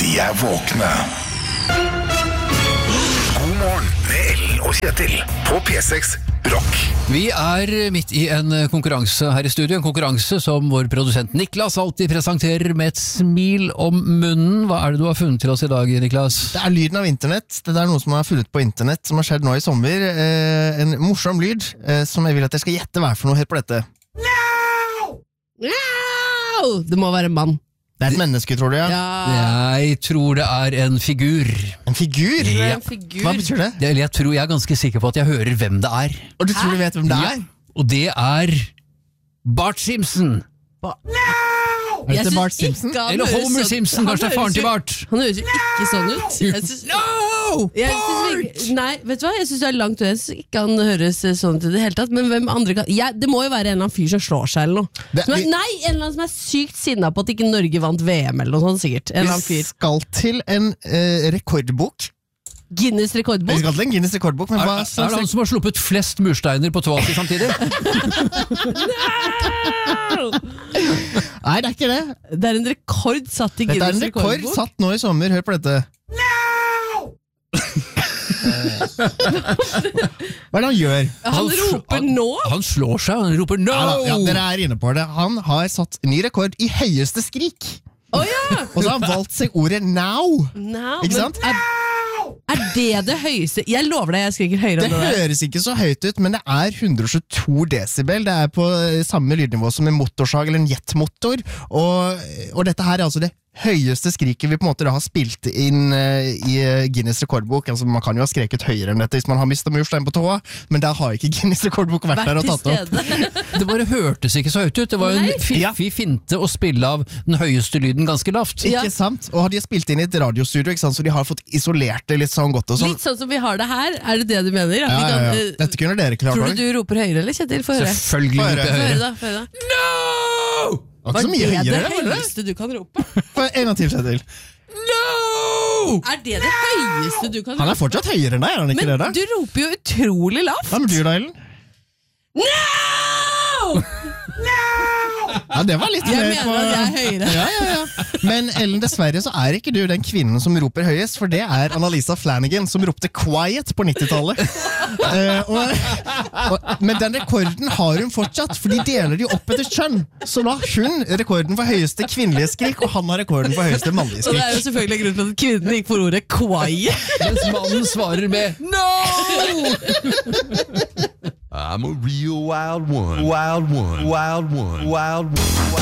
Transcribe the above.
De våkne. God morgen med Ellen og Kjetil på P6 Rock. Vi midt i en konkurranse her i studio, en konkurranse som vår produsent Niklas alltid presenterer med et smil om munnen. Hva det du har funnet til oss i dag, Niklas? Det lyden av internett. Det noe som har funnet på internett, som har skjedd nå i sommer. En morsom lyd, som jeg vil at jeg skal gjette hva for noe. Hør på dette. Det må være en mann. Det et menneske, tror du, ja? Jeg tror det en figur. En figur? Ja. Hva betyr det? Jeg er ganske sikker på at jeg hører hvem det Og du tror du vet hvem det Ja, og det Bart Simpson. Er det Bart Simpson? Eller Homer Simpson, kanskje det faren til Bart. Han høres jo ikke sånn ut. Nei, vet du hva? Jeg synes det langt ut. Jeg synes ikke han høres sånn ut i det hele tatt. Men hvem andre kan... det må jo være en eller annen fyr som slår seg eller noe. Nei, en eller annen som sykt sinnet på at ikke Norge vant VM eller noe sånt, sikkert. En eller annen fyr. Vi skal til en rekordbok. Guinness rekordbok? Vi skal til en Guinness rekordbok, men hva... det han som har sluppet flest mursteiner på toalet samtidig? Nei, det ikke det. Det en rekord satt i Guinness rekordbok. Dette en rekord satt nå i sommer, hør på dette. Hva det han gjør? Han roper nå? Han slår seg, han roper no! Ja, dere inne på det. Han har satt ny rekord i høyeste skrik. Oh, ja. Og så har han valgt seg ordet now. Ikke sant? Det høyeste? Jeg lover deg, jeg skriker høyere enn det der. Det høres ikke så høyt ut, men det 122 decibel. Det på samme lydnivå som en motorsag eller en jetmotor. Og dette her altså det høyeste skriket vi på en måte har spilt inn i Guinness rekordbok. Altså, man kan jo ha skreket høyere enn dette hvis man har mistet murstein på tåa, men der har ikke Guinness rekordbok vært der og tatt opp. Det bare hørtes ikke så høyt ut. Det var en fiffig finte å spille av den høyeste lyden ganske lavt. Ikke sant? Og har de spilt inn i et radiostudio, ikke sant? Så de har fått isolert det litt sånn godt og sånn. Litt sånn som vi har det her, det det du mener? Ja. Dette kunne dere klart. Tror du roper høyere, eller Kjetil? Selvfølgelig roper jeg høyere. Hør da. No! Var det høyeste du kan rope? En gang til, Kjetil. No! Det høyeste du kan rope? Han fortsatt høyere enn deg, han ikke det da? Men du roper jo utrolig lavt. Hva betyr det, Ellen? No! Ja, det var litt mer på... Jeg mener at jeg høyere. Ja. Men Ellen, dessverre så ikke du den kvinnen som roper høyest, for det Annalisa Flanagan som ropte quiet på 90-tallet. Men den rekorden har hun fortsatt, for de deler de opp etter kjønn. Så da har hun rekorden for høyeste kvinnelige skrik, og han har rekorden for høyeste mannlige skrik. Og det jo selvfølgelig grunn til at kvinnen gikk for ordet quiet. Mens mannen svarer med no! I'm a real wild one. Wild one. Wild one. Wild one.